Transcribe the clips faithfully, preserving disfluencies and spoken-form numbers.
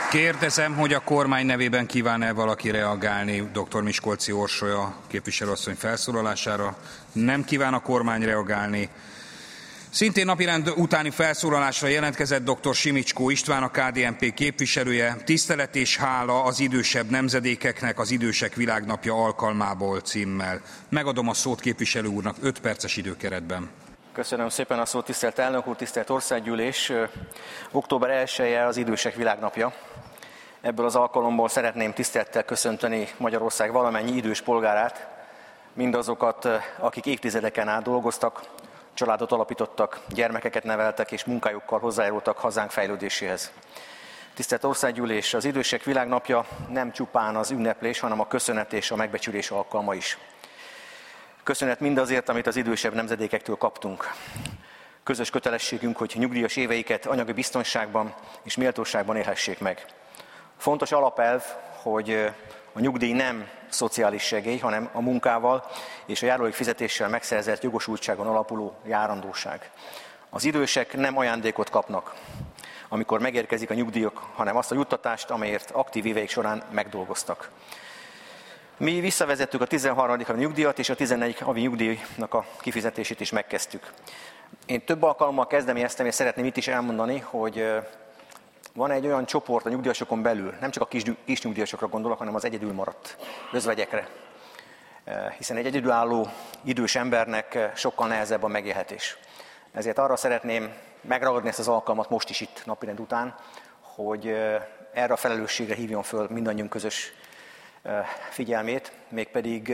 Kérdezem, hogy a kormány nevében kíván-e valaki reagálni dr. Miskolczi Orsolya képviselőasszony felszólalására? Nem kíván a kormány reagálni. Szintén napirend utáni felszólalásra jelentkezett dr. Simicskó István, a ká dé en pé képviselője. Tisztelet és hála az idősebb nemzedékeknek az Idősek Világnapja alkalmából címmel. Megadom a szót képviselő úrnak öt perces időkeretben. Köszönöm szépen a szót, tisztelt elnök úr, tisztelt országgyűlés. október elseje az Idősek Világnapja. Ebből az alkalomból szeretném tisztelettel köszönteni Magyarország valamennyi idős polgárát, mindazokat, akik évtizedeken át dolgoztak, családot alapítottak, gyermekeket neveltek és munkájukkal hozzájárultak hazánk fejlődéséhez. Tisztelt Országgyűlés, az Idősek Világnapja nem csupán az ünneplés, hanem a köszönet és a megbecsülés alkalma is. Köszönet mindazért, amit az idősebb nemzedékektől kaptunk. Közös kötelességünk, hogy nyugdíjas éveiket anyagi biztonságban és méltóságban élhessék meg. Fontos alapelv, hogy a nyugdíj nem szociális segély, hanem a munkával és a járulékfizetéssel megszerzett jogosultságon alapuló járandóság. Az idősek nem ajándékot kapnak, amikor megérkezik a nyugdíjak, hanem azt a juttatást, amelyért aktív éveik során megdolgoztak. Mi visszavezettük a tizenharmadik havi nyugdíjat, és a tizennegyedik havi nyugdíjnak a kifizetését is megkezdtük. Én több alkalommal kezdeményeztem, és szeretném itt is elmondani, hogy van egy olyan csoport a nyugdíjasokon belül, nem csak a kis, kis nyugdíjasokra gondolok, hanem az egyedül maradt özvegyekre. Hiszen egy egyedülálló idős embernek sokkal nehezebb a megélhetés. Ezért arra szeretném megragadni ezt az alkalmat most is itt napirend után, hogy erre a felelősségre hívjon föl mindannyiunk közös figyelmét, mégpedig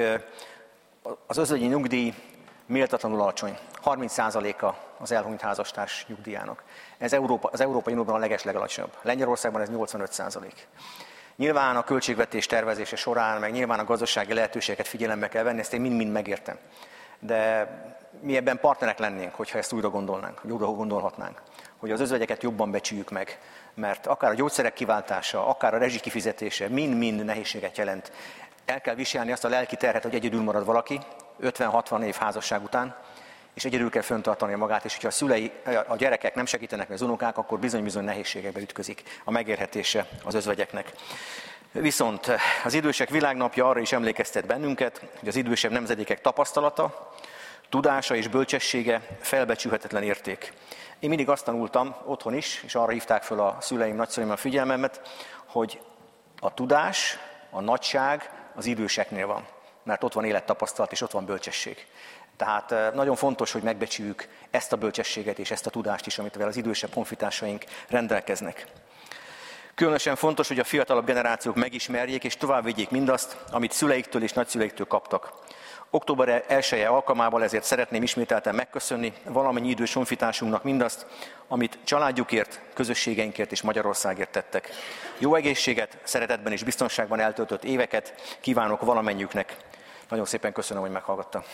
az özvegyi nyugdíj méltatlanul alacsony. harminc százaléka az elhunyt házastárs nyugdíjának. Ez Európa, az Európai Unióban a legeslegalacsonyabb. Lengyelországban ez nyolcvanöt százalék. Nyilván a költségvetés tervezése során, meg nyilván a gazdasági lehetőségeket figyelembe kell venni, ezt én mind-mind megértem. De mi ebben partnerek lennénk, hogyha ezt újra gondolnánk, hogy újra gondolhatnánk, hogy az özvegyeket jobban becsüljük meg, mert akár a gyógyszerek kiváltása, akár a rezsi kifizetése mind-mind nehézséget jelent. El kell viselni azt a lelki terhet, hogy egyedül marad valaki, ötven-hatvan év házasság után, és egyedül kell fenntartania magát, és hogyha a szülei, a gyerekek nem segítenek, az unokák, akkor bizony-bizony nehézségekbe ütközik a megérhetése az özvegyeknek. Viszont az Idősek Világnapja arra is emlékeztet bennünket, hogy az idősebb nemzedékek tapasztalata, tudása és bölcsessége felbecsülhetetlen érték. Én mindig azt tanultam otthon is, és arra hívták föl a szüleim, nagyszüleim a figyelmemet, hogy a tudás, a nagyság az időseknél van, mert ott van élettapasztalat és ott van bölcsesség. Tehát nagyon fontos, hogy megbecsüljük ezt a bölcsességet és ezt a tudást is, amit az idősebb honfitársaink rendelkeznek. Különösen fontos, hogy a fiatalabb generációk megismerjék és továbbvigyék mindazt, amit szüleiktől és nagyszüleiktől kaptak. október elseje alkalmából ezért szeretném ismételten megköszönni valamennyi idős honfitársunknak mindazt, amit családjukért, közösségeinkért és Magyarországért tettek. Jó egészséget, szeretetben és biztonságban eltöltött éveket kívánok valamennyiüknek. Nagyon szépen köszönöm, hogy meghallgattak.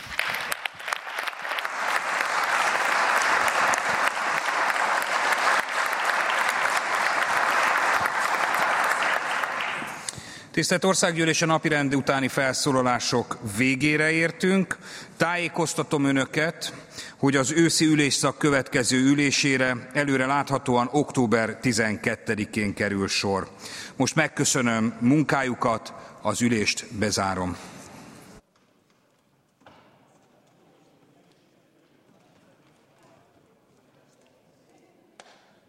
Tisztelt Országgyűlés, a napirend utáni felszólalások végére értünk. Tájékoztatom önöket, hogy az őszi ülésszak következő ülésére előre láthatóan október tizenkettedikén kerül sor. Most megköszönöm munkájukat, az ülést bezárom.